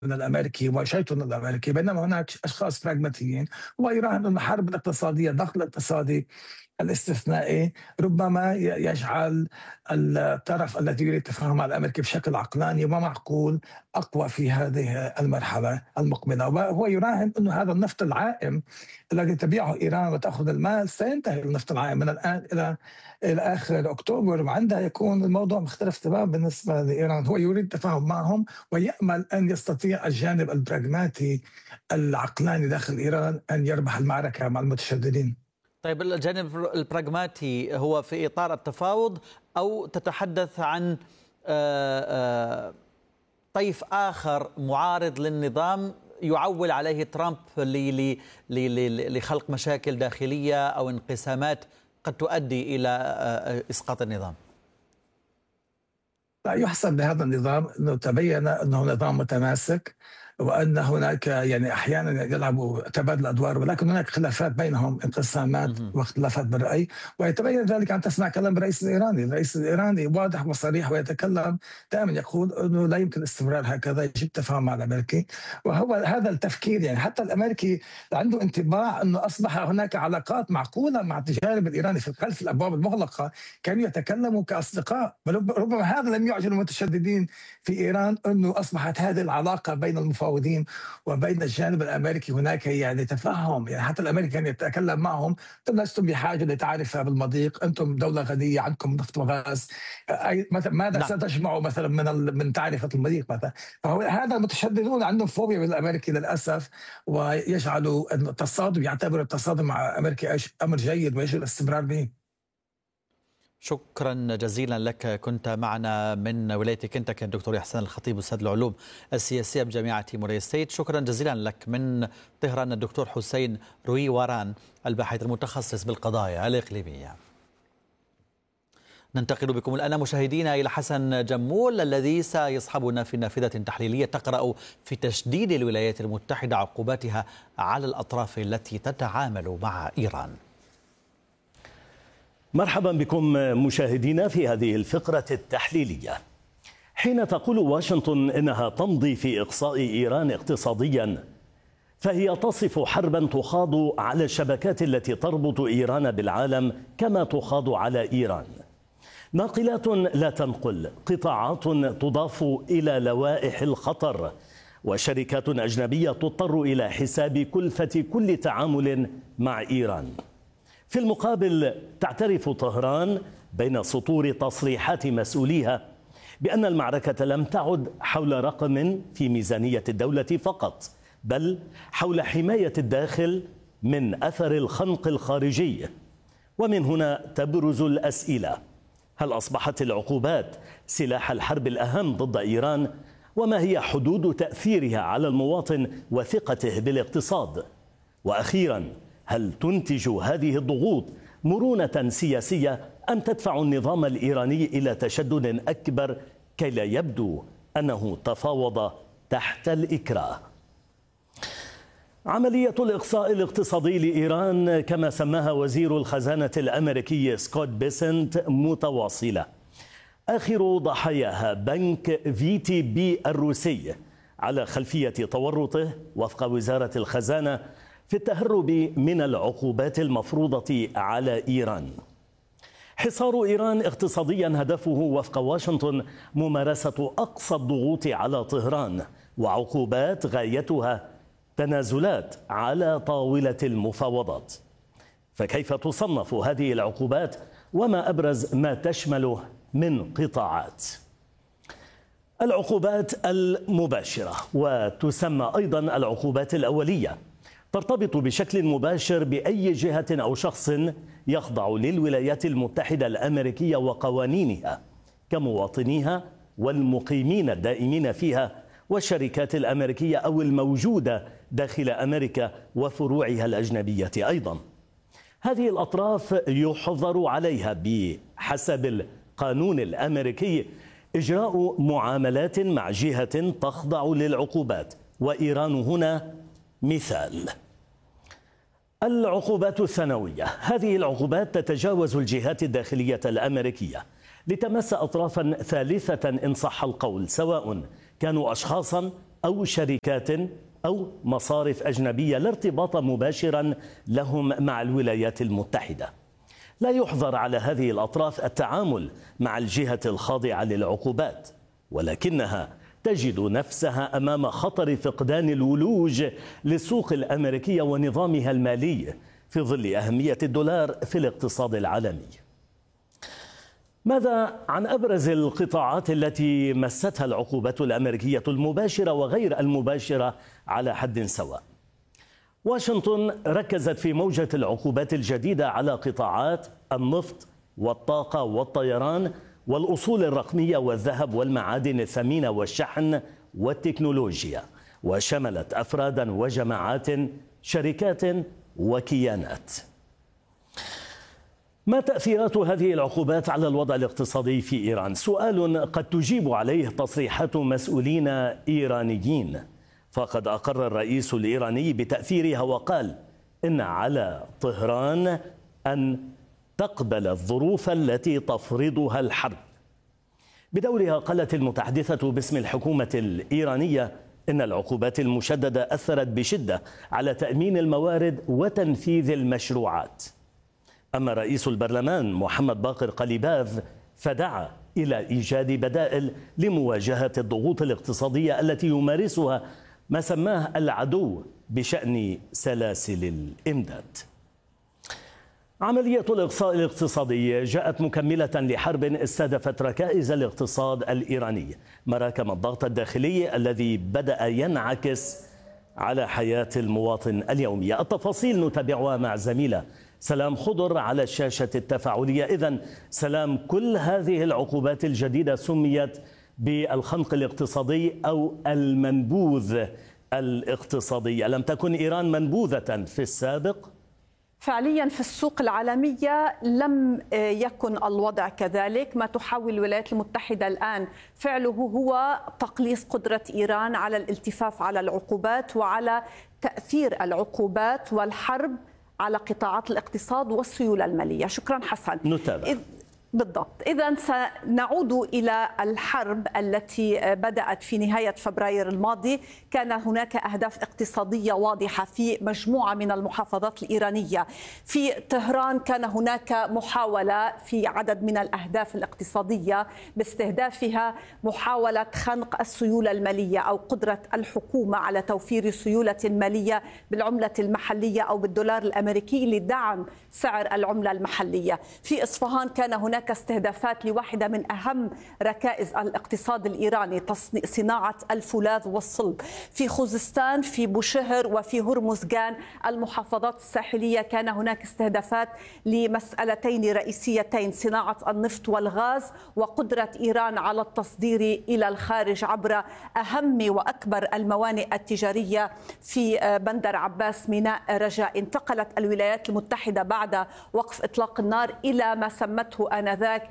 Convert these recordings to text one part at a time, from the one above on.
الامريكي وشيطن الامريكي، بينما هناك اشخاص براغماتيين ويراهن ان الحرب الاقتصاديه، الضغط الاقتصادي الاستثنائي ربما يجعل الطرف الذي يريد التفاهم مع الامريكي بشكل عقلاني ومعقول اقوى في هذه المرحله المقبله، وهو يراهن انه هذا النفط العائم الذي تبيعه ايران وتاخذ المال سينتهي النفط العائم من الان الى اخر اكتوبر، وعندها يكون الموضوع مختلف تماما بالنسبه لايران. هو يريد التفاهم معهم ويامل ان يستطيع الجانب البراغماتي العقلاني داخل ايران ان يربح المعركه مع المتشددين. طيب الجانب البراغماتي هو في إطار التفاوض أو تتحدث عن طيف آخر معارض للنظام يعول عليه ترامب لخلق مشاكل داخلية أو انقسامات قد تؤدي إلى إسقاط النظام؟ لا يحسب لهذا النظام أنه تبين أنه نظام متماسك، وأن هناك يعني أحيانا يلعبوا تبادل أدوار، ولكن هناك خلافات بينهم، انقسامات واختلافات بالرأي، ويتبين ذلك عن تسمع كلام الرئيس الإيراني. الرئيس الإيراني واضح وصريح ويتكلم دائما، يقول أنه لا يمكن استمرار هكذا، يجب التفاهم مع الأمريكي. وهو هذا التفكير، يعني حتى الأمريكي عنده انطباع أنه أصبح هناك علاقات معقولة مع الجانب الإيراني في خلف الأبواب المغلقة، كانوا يتكلموا كأصدقاء. ربما هذا لم يعجب المتشددين في إيران، أنه أصبحت هذه العلاقة بين المفاوضين وبين الجانب الامريكي هناك يعني تفاهم. يعني حتى الامريكي كان يتكلم معهم، انتم لستم بحاجه لتعرفه بالمضيق، انتم دوله غنيه، عندكم نفط وغاز، ماذا نعم. ستجمعوا مثلا من تعرفه المضيق مثلا؟ فهو هذا المتشددون عندهم فوبيا بالامريكي للاسف، ويجعلوا التصادم، يعتبروا التصادم مع امريكا امر جيد ويجب الاستمرار به. شكرا جزيلا لك، كنت معنا من ولاية كنتاكي الدكتور إحسان الخطيب أستاذ العلوم السياسية بجامعة موراي ستيت. شكرا جزيلا لك من طهران الدكتور حسين رويوران الباحث المتخصص بالقضايا الإقليمية. ننتقل بكم الآن مشاهدينا إلى حسن جمول الذي سيصحبنا في نافذة تحليلية تقرأ في تشديد الولايات المتحدة عقوباتها على الأطراف التي تتعامل مع إيران. مرحبا بكم مشاهدينا في هذه الفقرة التحليلية. حين تقول واشنطن إنها تمضي في إقصاء إيران اقتصاديا، فهي تصف حربا تخاض على الشبكات التي تربط إيران بالعالم كما تخاض على إيران. ناقلات لا تنقل، قطاعات تضاف إلى لوائح الخطر، وشركات أجنبية تضطر إلى حساب كلفة كل تعامل مع إيران. في المقابل تعترف طهران بين سطور تصريحات مسؤوليها بأن المعركة لم تعد حول رقم في ميزانية الدولة فقط، بل حول حماية الداخل من أثر الخنق الخارجي. ومن هنا تبرز الأسئلة: هل أصبحت العقوبات سلاح الحرب الأهم ضد إيران؟ وما هي حدود تأثيرها على المواطن وثقته بالاقتصاد؟ وأخيرا، هل تنتج هذه الضغوط مرونة سياسية أم تدفع النظام الإيراني إلى تشدد أكبر كي لا يبدو أنه تفاوض تحت الإكراه؟ عملية الإقصاء الاقتصادي لإيران كما سماها وزير الخزانة الأمريكي سكوت بيسنت متواصلة. آخر ضحاياها بنك في تي بي الروسي على خلفية تورطه وفق وزارة الخزانة في التهرب من العقوبات المفروضة على إيران. حصار إيران اقتصاديا هدفه وفق واشنطن ممارسة أقصى الضغوط على طهران، وعقوبات غايتها تنازلات على طاولة المفاوضات. فكيف تصنف هذه العقوبات وما أبرز ما تشمله من قطاعات؟ العقوبات المباشرة، وتسمى أيضا العقوبات الأولية، ترتبط بشكل مباشر بأي جهة أو شخص يخضع للولايات المتحدة الأمريكية وقوانينها كمواطنيها والمقيمين الدائمين فيها والشركات الأمريكية أو الموجودة داخل أمريكا وفروعها الأجنبية أيضا. هذه الأطراف يحظر عليها بحسب القانون الأمريكي إجراء معاملات مع جهة تخضع للعقوبات، وإيران هنا مثال. العقوبات الثانوية، هذه العقوبات تتجاوز الجهات الداخلية الأمريكية لتمس أطرافا ثالثة إن صح القول، سواء كانوا أشخاصا أو شركات أو مصارف أجنبية لا ارتباط مباشرا لهم مع الولايات المتحدة. لا يحظر على هذه الأطراف التعامل مع الجهة الخاضعة للعقوبات، ولكنها تجد نفسها أمام خطر فقدان الولوج للسوق الأمريكية ونظامها المالي في ظل أهمية الدولار في الاقتصاد العالمي. ماذا عن أبرز القطاعات التي مستها العقوبات الأمريكية المباشرة وغير المباشرة على حد سواء؟ واشنطن ركزت في موجة العقوبات الجديدة على قطاعات النفط والطاقة والطيران والأصول الرقمية والذهب والمعادن الثمينة والشحن والتكنولوجيا، وشملت أفرادا وجماعات، شركات وكيانات. ما تأثيرات هذه العقوبات على الوضع الاقتصادي في إيران؟ سؤال قد تجيب عليه تصريحات مسؤولين إيرانيين، فقد أقر الرئيس الإيراني بتأثيرها وقال إن على طهران أن تقبل الظروف التي تفرضها الحرب. بدورها قالت المتحدثة باسم الحكومة الإيرانية إن العقوبات المشددة أثرت بشدة على تأمين الموارد وتنفيذ المشروعات. أما رئيس البرلمان محمد باقر قليباف فدعا إلى إيجاد بدائل لمواجهة الضغوط الاقتصادية التي يمارسها ما سماه العدو بشأن سلاسل الإمداد. عملية الإقصاء الاقتصادي جاءت مكملة لحرب استهدفت ركائز الاقتصاد الإيراني، مراكم الضغط الداخلي الذي بدأ ينعكس على حياة المواطن اليومية. التفاصيل نتابعها مع زميلة سلام خضر على الشاشة التفاعلية. إذن سلام، كل هذه العقوبات الجديدة سميت بالخنق الاقتصادي أو المنبوذ الاقتصادي، ألم تكن إيران منبوذة في السابق؟ فعليا في السوق العالمية لم يكن الوضع كذلك. ما تحاول الولايات المتحدة الآن فعله هو تقليص قدرة إيران على الالتفاف على العقوبات وعلى تأثير العقوبات والحرب على قطاعات الاقتصاد والسيولة المالية. شكرا حسن. نتابع. بالضبط. إذن سنعود إلى الحرب التي بدأت في نهاية فبراير الماضي. كان هناك أهداف اقتصادية واضحة في مجموعة من المحافظات الإيرانية. في طهران كان هناك محاولة في عدد من الأهداف الاقتصادية باستهدافها محاولة خنق السيولة المالية أو قدرة الحكومة على توفير سيولة مالية بالعملة المحلية أو بالدولار الأمريكي لدعم سعر العملة المحلية. في إصفهان كان هناك استهدافات لواحدة من أهم ركائز الاقتصاد الإيراني، صناعة الفولاذ والصلب. في خوزستان، في بوشهر، وفي هرمزغان المحافظات الساحلية كان هناك استهدافات لمسألتين رئيسيتين: صناعة النفط والغاز وقدرة إيران على التصدير إلى الخارج عبر أهم وأكبر الموانئ التجارية في بندر عباس ميناء رجاء. انتقلت الولايات المتحدة بعد وقف إطلاق النار إلى ما سمته آنذاك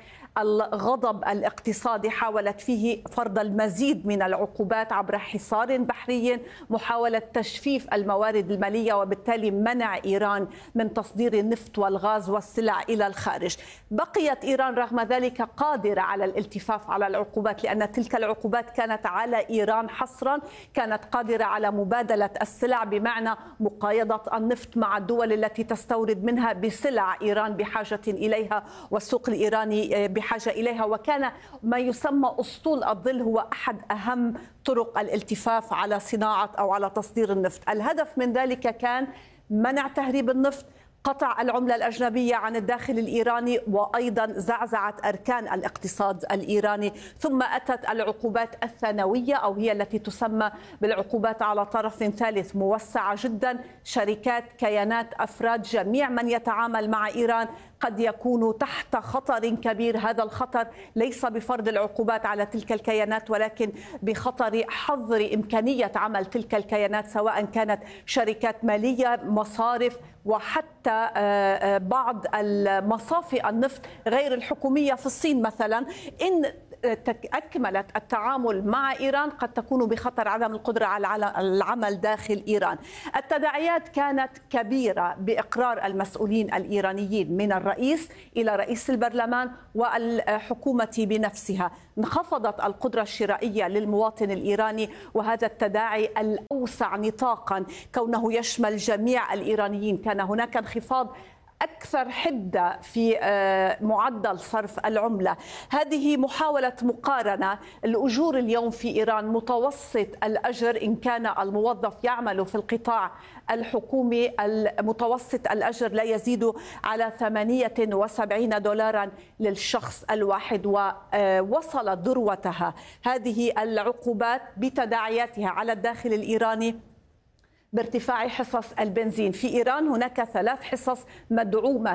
الغضب الاقتصادي، حاولت فيه فرض المزيد من العقوبات عبر حصار بحري، محاولة تجفيف الموارد المالية وبالتالي منع إيران من تصدير النفط والغاز والسلع إلى الخارج. بقيت إيران رغم ذلك قادرة على الالتفاف على العقوبات، لأن تلك العقوبات كانت على إيران حصرا، كانت قادرة على مبادلة السلع بمعنى مقايضة النفط مع الدول التي تستورد منها بسلع إيران بحاجة إليها والسوق الإيراني بحاجة إليها. وكان ما يسمى أسطول الظل هو أحد أهم طرق الالتفاف على صناعة أو على تصدير النفط. الهدف من ذلك كان منع تهريب النفط، قطع العملة الأجنبية عن الداخل الإيراني، وأيضا زعزعة أركان الاقتصاد الإيراني. ثم أتت العقوبات الثانوية أو هي التي تسمى بالعقوبات على طرف ثالث، موسعة جدا. شركات، كيانات، أفراد، جميع من يتعامل مع إيران قد يكون تحت خطر كبير. هذا الخطر ليس بفرض العقوبات على تلك الكيانات، ولكن بخطر حظر إمكانية عمل تلك الكيانات، سواء كانت شركات مالية، مصارف، وحتى بعض المصافي النفط غير الحكومية في الصين مثلا. إن أكملت التعامل مع إيران قد تكون بخطر عدم القدرة على العمل داخل إيران. التداعيات كانت كبيرة بإقرار المسؤولين الإيرانيين من الرئيس إلى رئيس البرلمان والحكومة بنفسها. انخفضت القدرة الشرائية للمواطن الإيراني، وهذا التداعي الأوسع نطاقا كونه يشمل جميع الإيرانيين. كان هناك انخفاض أكثر حدة في معدل صرف العملة. هذه محاولة مقارنة. الأجور اليوم في إيران متوسط الأجر إن كان الموظف يعمل في القطاع الحكومي، المتوسط الأجر لا يزيد على 78 دولارا للشخص الواحد، ووصلت ذروتها هذه العقوبات بتداعياتها على الداخل الإيراني بارتفاع حصص البنزين. في إيران هناك 3 حصص مدعومة،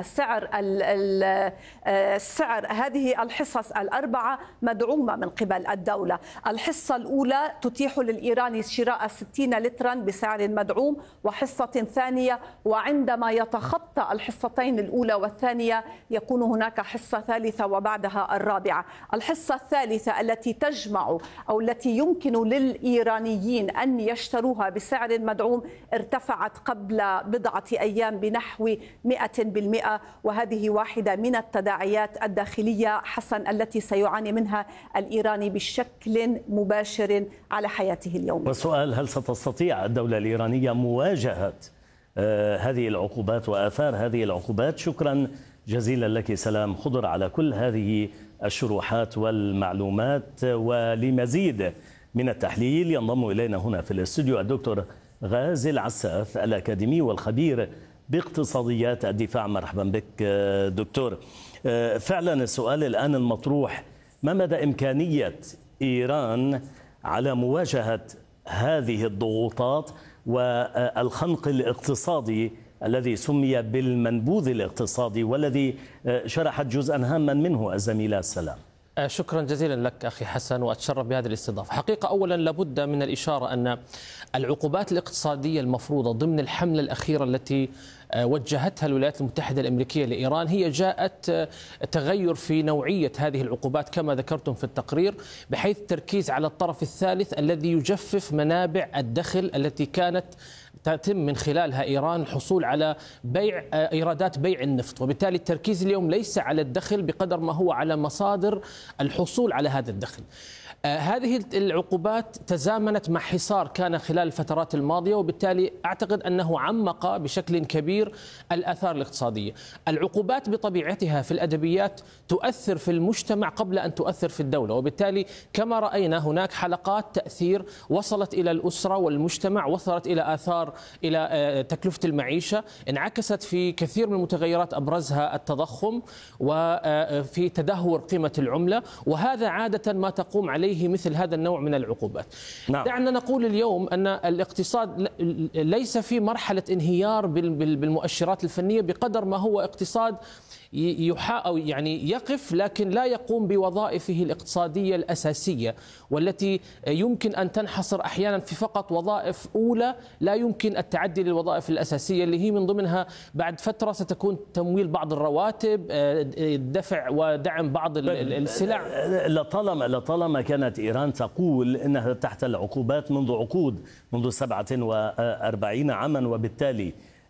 سعر هذه الحصص ال4 مدعومة من قبل الدولة. الحصة الأولى تتيح للإيراني شراء 60 لترا بسعر مدعوم، وحصة ثانية، وعندما يتخطى الحصتين الأولى والثانية يكون هناك حصة ثالثة وبعدها الرابعة. الحصة الثالثة التي تجمع أو التي يمكن للإيرانيين أن يشتروها بسعر مدعوم ارتفعت قبل بضعة أيام بنحو 100%، وهذه واحدة من التداعيات الداخلية حسن التي سيعاني منها الإيراني بشكل مباشر على حياته اليومية. والسؤال: هل ستستطيع الدولة الإيرانية مواجهة هذه العقوبات وآثار هذه العقوبات؟ شكرا جزيلا لك سلام خضر على كل هذه الشروحات والمعلومات. ولمزيد من التحليل ينضم إلينا هنا في الاستوديو الدكتور غازي العساف، الأكاديمي والخبير باقتصاديات الدفاع. مرحبا بك دكتور. فعلا السؤال الآن المطروح: ما مدى إمكانية إيران على مواجهة هذه الضغوطات والخنق الاقتصادي الذي سمي بالمنبوذ الاقتصادي والذي شرحت جزءا هاما منه الزميلة سلام؟ شكرا جزيلا لك أخي حسن، وأتشرف بهذه الاستضافة. حقيقة أولا لابد من الإشارة أن العقوبات الاقتصادية المفروضة ضمن الحملة الأخيرة التي وجهتها الولايات المتحدة الأمريكية لإيران هي جاءت تغير في نوعية هذه العقوبات كما ذكرتم في التقرير، بحيث التركيز على الطرف الثالث الذي يجفف منابع الدخل التي كانت تتم من خلالها إيران الحصول على بيع إيرادات بيع النفط. وبالتالي التركيز اليوم ليس على الدخل بقدر ما هو على مصادر الحصول على هذا الدخل. هذه العقوبات تزامنت مع حصار كان خلال الفترات الماضية، وبالتالي أعتقد أنه عمق بشكل كبير الآثار الاقتصادية. العقوبات بطبيعتها في الأدبيات تؤثر في المجتمع قبل أن تؤثر في الدولة، وبالتالي كما رأينا هناك حلقات تأثير وصلت إلى الأسرة والمجتمع، وصلت إلى آثار إلى تكلفة المعيشة، انعكست في كثير من المتغيرات أبرزها التضخم وفي تدهور قيمة العملة، وهذا عادة ما تقوم عليه مثل هذا النوع من العقوبات. نعم. دعنا نقول اليوم أن الاقتصاد ليس في مرحلة انهيار بالمؤشرات الفنية بقدر ما هو اقتصاد يعني يقف لكن لا يقوم بوظائفه الاقتصادية الأساسية، والتي يمكن أن تنحصر أحيانا في فقط وظائف أولى لا يمكن التعدي للوظائف الأساسية اللي هي من ضمنها بعد فترة ستكون تمويل بعض الرواتب، دفع ودعم بعض السلع. لطالما كانت إيران تقول إنها تحت العقوبات منذ عقود، منذ 47 عاما، وبالتالي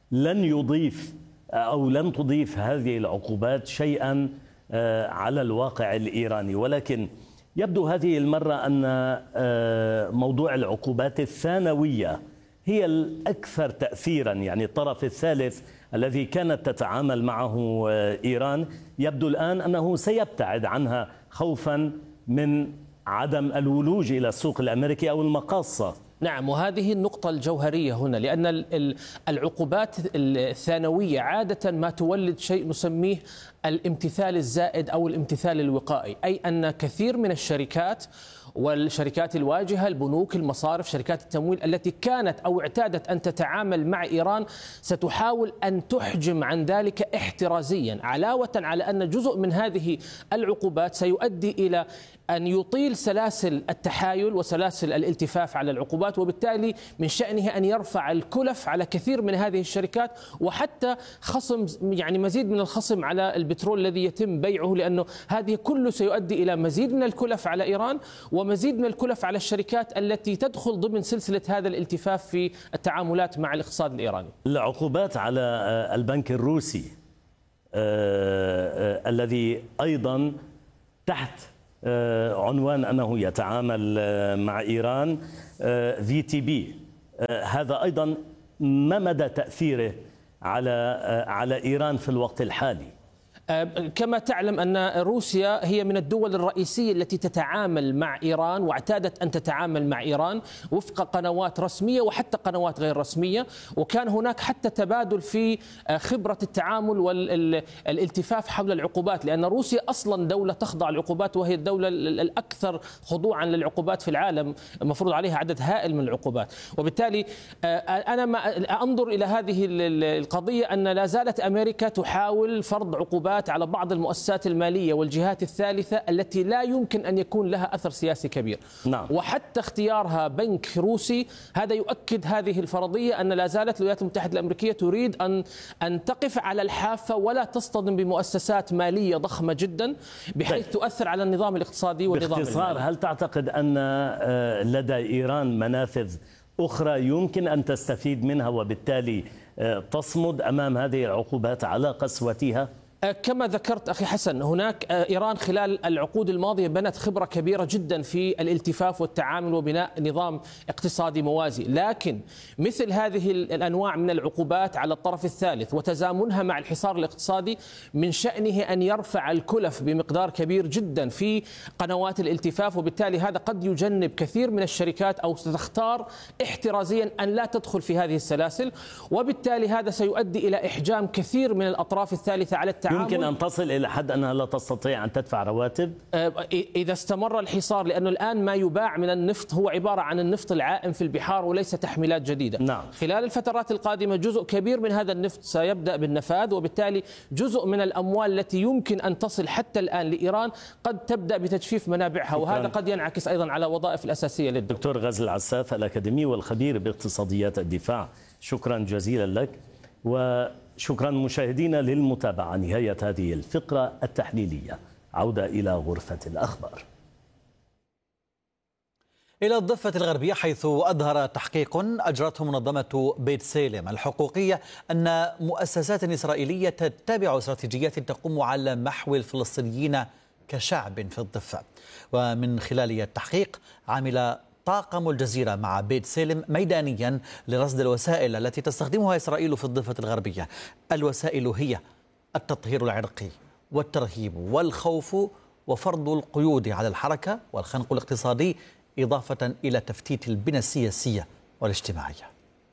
لن تضيف هذه العقوبات شيئا على الواقع الإيراني. ولكن يبدو هذه المرة أن موضوع العقوبات الثانوية هي الأكثر تأثيرا، يعني الطرف الثالث الذي كانت تتعامل معه إيران يبدو الآن أنه سيبتعد عنها خوفا من عدم الولوج إلى السوق الأمريكي أو المقاصة. نعم، وهذه النقطة الجوهرية هنا، لأن العقوبات الثانوية عادة ما تولد شيء نسميه الامتثال الزائد أو الامتثال الوقائي، أي أن كثير من الشركات والشركات الواجهة، البنوك، المصارف، شركات التمويل التي كانت أو اعتادت أن تتعامل مع إيران ستحاول أن تحجم عن ذلك احترازيا، علاوة على أن جزء من هذه العقوبات سيؤدي إلى أن يطيل سلاسل التحايل وسلاسل الالتفاف على العقوبات، وبالتالي من شأنه أن يرفع الكلف على كثير من هذه الشركات، وحتى خصم يعني مزيد من الخصم على البترول الذي يتم بيعه، لأنه هذه كله سيؤدي إلى مزيد من الكلف على إيران ومزيد من الكلف على الشركات التي تدخل ضمن سلسلة هذا الالتفاف في التعاملات مع الاقتصاد الإيراني. العقوبات على البنك الروسي الذي أيضا تحت عنوان أنه يتعامل مع إيران VTB، هذا أيضا ما مدى تأثيره على إيران في الوقت الحالي؟ كما تعلم أن روسيا هي من الدول الرئيسية التي تتعامل مع إيران واعتادت أن تتعامل مع إيران وفق قنوات رسمية وحتى قنوات غير رسمية، وكان هناك حتى تبادل في خبرة التعامل والالتفاف حول العقوبات، لأن روسيا أصلا دولة تخضع للعقوبات وهي الدولة الأكثر خضوعا للعقوبات في العالم، مفروض عليها عدد هائل من العقوبات. وبالتالي أنا ما أنظر إلى هذه القضية أن لا زالت أمريكا تحاول فرض عقوبات على بعض المؤسسات المالية والجهات الثالثة التي لا يمكن أن يكون لها أثر سياسي كبير. نعم. وحتى اختيارها بنك روسي هذا يؤكد هذه الفرضية، أن لا زالت الولايات المتحدة الأمريكية تريد أن تقف على الحافة ولا تصطدم بمؤسسات مالية ضخمة جدا بحيث تؤثر على النظام الاقتصادي والنظام باختصار المالي. هل تعتقد أن لدى إيران منافذ أخرى يمكن أن تستفيد منها وبالتالي تصمد أمام هذه العقوبات على قسوتها؟ كما ذكرت أخي حسن، هناك إيران خلال العقود الماضية بنت خبرة كبيرة جدا في الالتفاف والتعامل وبناء نظام اقتصادي موازي، لكن مثل هذه الأنواع من العقوبات على الطرف الثالث وتزامنها مع الحصار الاقتصادي من شأنه أن يرفع الكلف بمقدار كبير جدا في قنوات الالتفاف، وبالتالي هذا قد يجنب كثير من الشركات أو ستختار احترازيا أن لا تدخل في هذه السلاسل، وبالتالي هذا سيؤدي إلى إحجام كثير من الأطراف الثالثة على التعامل. يمكن أن تصل إلى حد أنها لا تستطيع أن تدفع رواتب إذا استمر الحصار، لأنه الآن ما يباع من النفط هو عبارة عن النفط العائم في البحار وليس تحميلات جديدة. نعم. خلال الفترات القادمة جزء كبير من هذا النفط سيبدأ بالنفاذ، وبالتالي جزء من الأموال التي يمكن أن تصل حتى الآن لإيران قد تبدأ بتجفيف منابعها، وهذا قد ينعكس أيضا على وظائف الأساسية للدولة. دكتور غازي العساف الأكاديمي والخبير باقتصاديات الدفاع، شكرا جزيلا لك، وشكرا مشاهدينا للمتابعة. نهاية هذه الفقرة التحليلية، عودة إلى غرفة الأخبار. إلى الضفة الغربية، حيث أظهر تحقيق أجرته منظمة بيت سالم الحقوقية أن مؤسسات إسرائيلية تتبع استراتيجيات تقوم على محو الفلسطينيين كشعب في الضفة. ومن خلال التحقيق عمل طاقم الجزيرة مع بيت سالم ميدانيا لرصد الوسائل التي تستخدمها إسرائيل في الضفة الغربية. الوسائل هي التطهير العرقي والترهيب والخوف وفرض القيود على الحركة والخنق الاقتصادي، إضافة إلى تفتيت البنى السياسية والاجتماعية.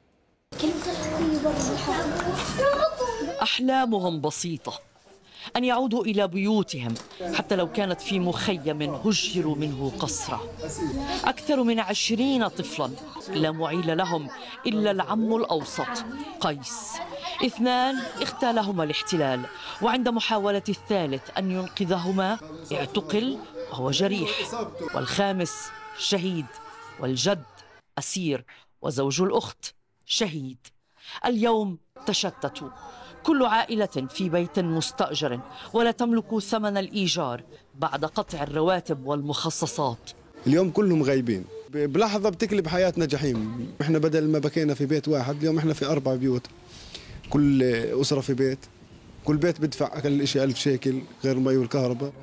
أحلامهم بسيطة، أن يعودوا إلى بيوتهم حتى لو كانت في مخيم هجروا منه قسرة. أكثر من 20 طفلا لا معيل لهم إلا العم الأوسط قيس. 2 اغتالهما الاحتلال، وعند محاولة الثالث أن ينقذهما اعتقل وهو جريح، والخامس شهيد، والجد أسير، وزوج الأخت شهيد. اليوم تشتتوا، كل عائلة في بيت مستأجر ولا تملك ثمن الإيجار بعد قطع الرواتب والمخصصات. اليوم كلهم غايبين، بلحظة بتقلب حياتنا جحيم. احنا بدل ما بكينا في بيت واحد اليوم احنا في 4 بيوت، كل أسرة في بيت، كل بيت بدفع أقل شيء 1000 شيكل غير المي والكهرباء.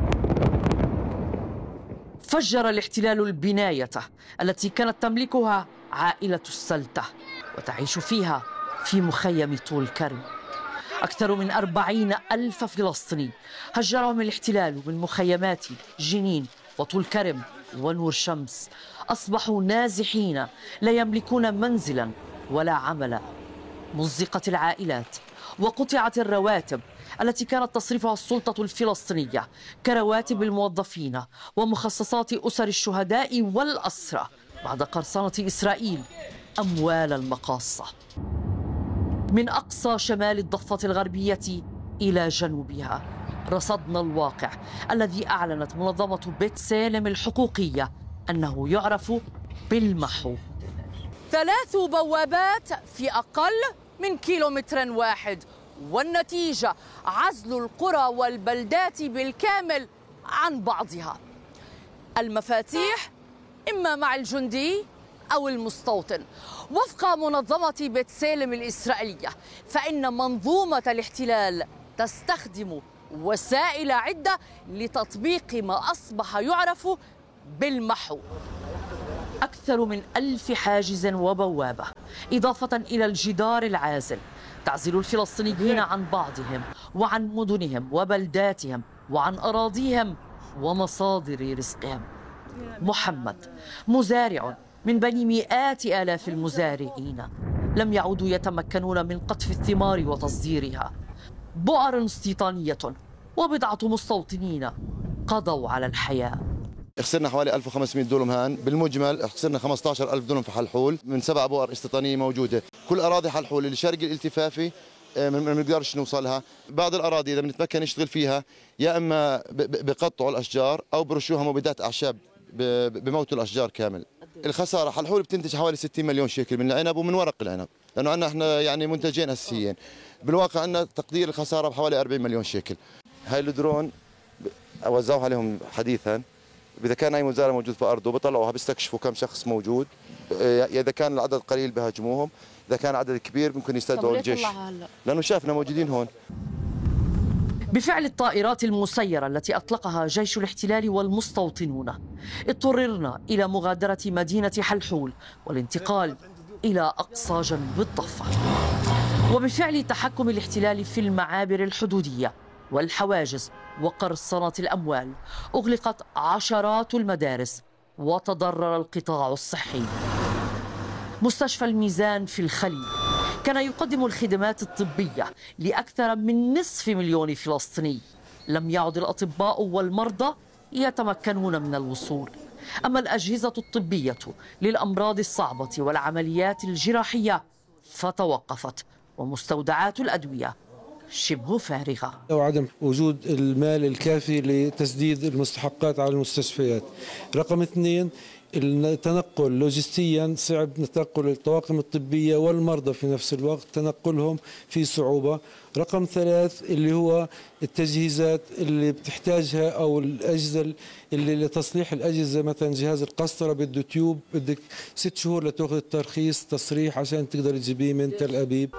فجر الاحتلال البناية التي كانت تملكها عائلة السلتة وتعيش فيها في مخيم طول كرم. أكثر من 40,000 فلسطيني هجرهم الاحتلال من مخيمات جنين وطول كرم ونور شمس. أصبحوا نازحين لا يملكون منزلا ولا عملا. مزقت العائلات وقطعت الرواتب التي كانت تصرفها السلطة الفلسطينية كرواتب الموظفين ومخصصات أسر الشهداء والأسرى بعد قرصنة إسرائيل أموال المقاصة. من أقصى شمال الضفة الغربية إلى جنوبها رصدنا الواقع الذي أعلنت منظمة بيت سالم الحقوقية أنه يعرف بالمحو. 3 بوابات في أقل من 1 كيلومتر، والنتيجة عزل القرى والبلدات بالكامل عن بعضها. المفاتيح إما مع الجندي أو المستوطن. وفق منظمة بتسالم الإسرائيلية فإن منظومة الاحتلال تستخدم وسائل عدة لتطبيق ما أصبح يعرف بالمحو. أكثر من 1000 حاجز وبوابة، إضافة إلى الجدار العازل، تعزل الفلسطينيين عن بعضهم وعن مدنهم وبلداتهم وعن أراضيهم ومصادر رزقهم. محمد مزارع من بين مئات آلاف المزارعين لم يعودوا يتمكنون من قطف الثمار وتصديرها. بؤر استيطانية وبضعة مستوطنين قضوا على الحياة. خسرنا حوالي 1500 دولم هان، بالمجمل خسرنا 15000 دولم في حلحول من 7 بؤر استيطانية موجودة. كل أراضي حلحول الشرقي الالتفافي ما بنقدرش نوصلها. بعض الأراضي إذا بنتمكن نشتغل فيها يا إما بقطعوا الأشجار أو برشوها مبيدات أعشاب بموتوا الأشجار كامل. الخسارة حلحول بتنتج حوالي 60 مليون شيكل من العنب ومن ورق العنب، لأنه عندنا احنا يعني منتجين أساسيين. بالواقع عندنا تقدير الخسارة بحوالي 40 مليون شيكل. هاي الدرون وزعوها عليهم حديثا، إذا كان أي مزارع موجود في أرضه بيطلعوها بيستكشفوا كم شخص موجود، إذا كان العدد قليل بهاجموهم، إذا كان عدد كبير ممكن يستدعوا الجيش لأنه شافنا موجودين هون. بفعل الطائرات المسيرة التي أطلقها جيش الاحتلال والمستوطنون اضطررنا إلى مغادرة مدينة حلحول والانتقال إلى أقصى جنوب الضفة. وبفعل تحكم الاحتلال في المعابر الحدودية والحواجز وقرصنة الأموال أغلقت عشرات المدارس وتضرر القطاع الصحي. مستشفى الميزان في الخليل كان يقدم الخدمات الطبية لأكثر من 500,000 فلسطيني. لم يعد الأطباء والمرضى يتمكنون من الوصول. أما الأجهزة الطبية للأمراض الصعبة والعمليات الجراحية فتوقفت، ومستودعات الأدوية شبه فارغة. وعدم وجود المال الكافي لتسديد المستحقات على المستشفيات. رقم 2 التنقل لوجستيا صعب، نتنقل الطواقم الطبية والمرضى في نفس الوقت تنقلهم في صعوبة. رقم 3 اللي هو التجهيزات اللي بتحتاجها أو الأجهزة اللي لتصليح الأجهزة، مثلا جهاز القسطرة بده تيوب، بدك 6 شهور لتأخذ الترخيص تصريح عشان تقدر تجيبيه من تل أبيب.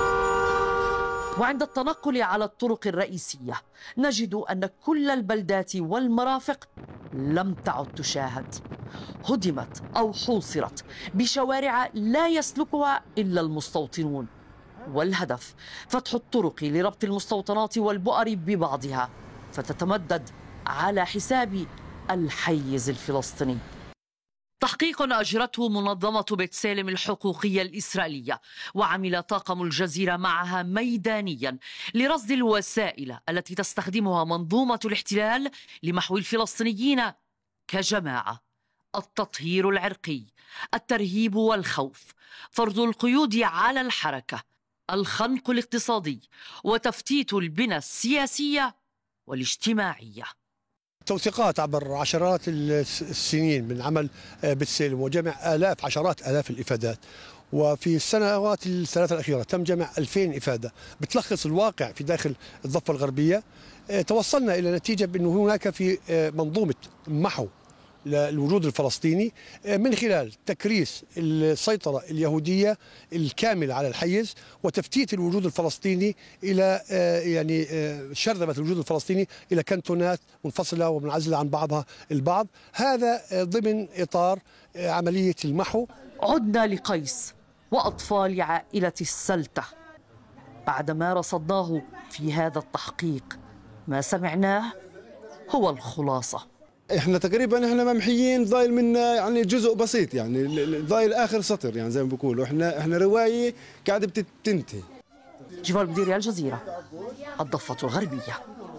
وعند التنقل على الطرق الرئيسية نجد أن كل البلدات والمرافق لم تعد تشاهد، هدمت أو حوصرت بشوارع لا يسلكها إلا المستوطنون، والهدف فتح الطرق لربط المستوطنات والبؤر ببعضها فتتمدد على حساب الحيز الفلسطيني. تحقيق أجرته منظمة بتسالم الحقوقية الإسرائيلية وعمل طاقم الجزيرة معها ميدانيا لرصد الوسائل التي تستخدمها منظومة الاحتلال لمحو الفلسطينيين كجماعة: التطهير العرقي، الترهيب والخوف، فرض القيود على الحركة، الخنق الاقتصادي، وتفتيت البنى السياسية والاجتماعية. توثيقات عبر عشرات السنين من عمل بتسالم وجمع عشرات آلاف الإفادات، وفي السنوات الثلاثة الأخيرة تم جمع 2000 إفادة بتلخص الواقع في داخل الضفة الغربية. توصلنا إلى نتيجة بأنه هناك في منظومة محو للوجود الفلسطيني من خلال تكريس السيطرة اليهودية الكاملة على الحيز وتفتيت الوجود الفلسطيني إلى يعني شرذمة الوجود الفلسطيني إلى كنتونات منفصلة ومنعزلة عن بعضها البعض، هذا ضمن إطار عملية المحو. عدنا لقيس وأطفال عائلة السلتة. بعدما رصدناه في هذا التحقيق ما سمعناه هو الخلاصة. احنا تقريبا ممحيين، ضايل منا يعني جزء بسيط، يعني ضايل اخر سطر، يعني زي ما بيقولوا احنا روايه قاعده بتنتهي. جمال بديري، الجزيرة، الضفة الغربية.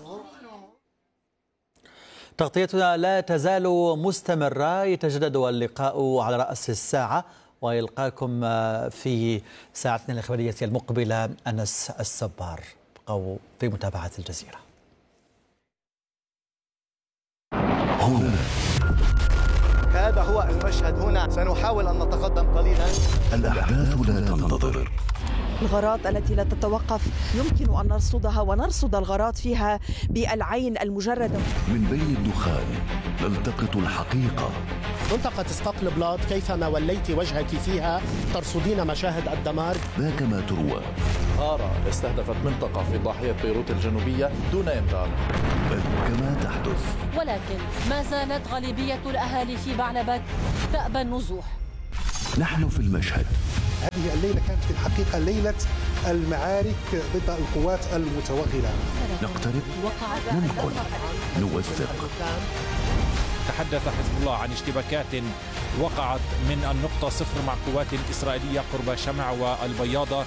تغطيتنا لا تزال مستمرة، يتجدد اللقاء على رأس الساعة، ويلقاكم في ساعتنا الإخبارية المقبلة أنس السبار. بقوا في متابعة الجزيرة. هنا فهذا هو المشهد هنا. سنحاول أن نتقدم قليلا. الأحداث لا تنتظر. الغارات التي لا تتوقف يمكن أن نرصدها ونرصد الغارات فيها بالعين المجردة. من بين الدخان نلتقط الحقيقة. منطقة اسقاط البلاط كيفما وليت وجهك فيها ترصدين مشاهد الدمار. ذاك ما تروى. غارة استهدفت منطقة في ضاحية بيروت الجنوبية دون إنذار. بل كما تحدث. ولكن ما زالت غالبية الأهالي في بعلبك تأبى النزوح. نحن في المشهد. هذه الليلة كانت في الحقيقة ليلة المعارك ضد القوات المتوغلة. نقترب، ننقل، نوثق. تحدث حزب الله عن اشتباكات وقعت من النقطة 0 مع قوات إسرائيلية قرب شمع والبياضة.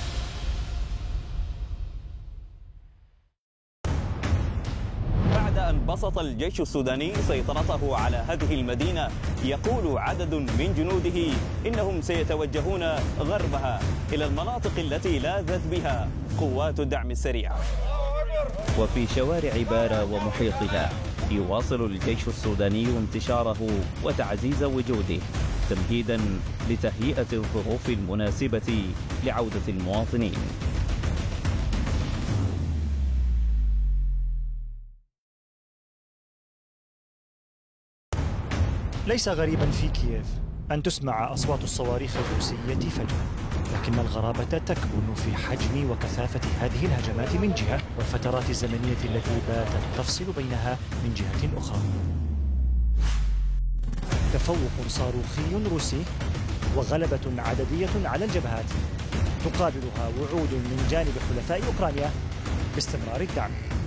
بعد أن بسط الجيش السوداني سيطرته على هذه المدينة، يقول عدد من جنوده إنهم سيتوجهون غربها إلى المناطق التي لاذت بها قوات الدعم السريع. وفي شوارع بارا ومحيطها يواصل الجيش السوداني انتشاره وتعزيز وجوده تمهيدا لتهيئة الظروف المناسبة لعودة المواطنين. ليس غريبا في كييف أن تسمع أصوات الصواريخ الروسية فجأة، لكن الغرابة تكمن في حجم وكثافة هذه الهجمات من جهة، والفترات الزمنية التي باتت تفصل بينها من جهة أخرى. تفوق صاروخي روسي وغلبة عددية على الجبهات تقابلها وعود من جانب حلفاء أوكرانيا باستمرار الدعم.